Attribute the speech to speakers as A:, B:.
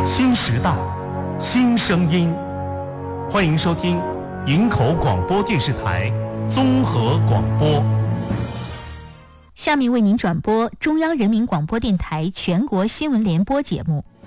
A: 新时代，新声音，欢迎收听营口广播电视台综合广播。
B: 下面为您转播中央人民广播电台全国新闻联播节目。